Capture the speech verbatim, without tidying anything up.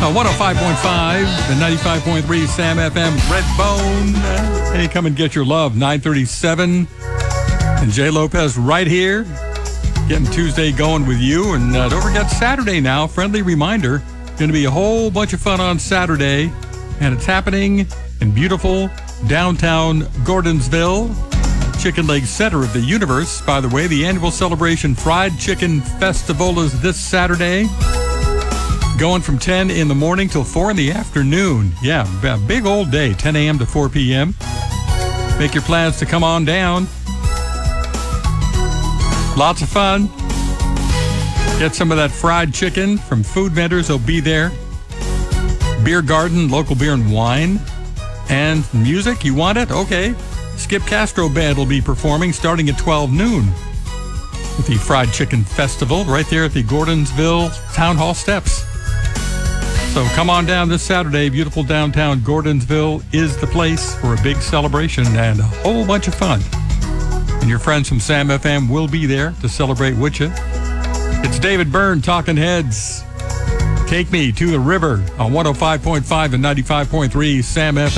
Uh, one oh five point five and ninety-five point three Sam F M Redbone. Hey, come and get your love. nine thirty-seven. And Jay Lopez right here. Getting Tuesday going with you. And uh, don't forget Saturday now. Friendly reminder. Going to be a whole bunch of fun on Saturday. And it's happening in beautiful downtown Gordonsville. Chicken Leg Center of the Universe. By the way, the annual celebration Fried Chicken Festival is this Saturday. Going from ten in the morning till four in the afternoon. Yeah, a big old day, ten a.m. to four p.m. Make your plans to come on down. Lots of fun. Get some of that fried chicken from food vendors. They'll be there. Beer garden, local beer and wine. And music, you want it? Okay. Skip Castro Band will be performing starting at twelve noon with the Fried Chicken Festival right there at the Gordonsville Town Hall steps. So come on down this Saturday. Beautiful downtown Gordonsville is the place for a big celebration and a whole bunch of fun. And your friends from Sam F M will be there to celebrate with you. It's David Byrne, Talking Heads. Take me to the river on one oh five point five and ninety-five point three Sam F M.